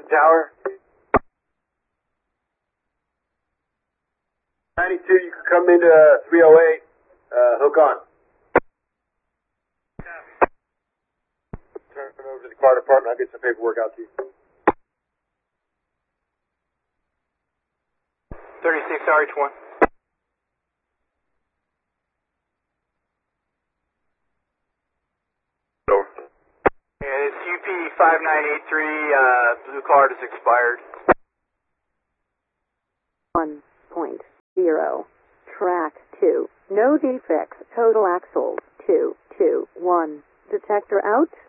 Tower. 92, you can come into 308. Hook on. Turn over to the car department. I'll get some paperwork out to you. 36 RH1. Over. And it's UP 5983, blue card is expired. 1.0. Track 2. No defects. Total axles. 221. Detector out.